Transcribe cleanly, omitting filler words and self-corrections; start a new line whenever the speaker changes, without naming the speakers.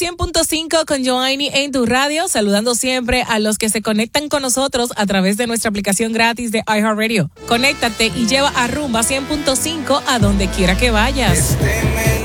100.5 con Joanny en tu radio, saludando siempre a los que se conectan con nosotros a través de nuestra aplicación gratis de iHeartRadio. Conéctate y lleva a Rumba 100.5 a donde quiera que vayas.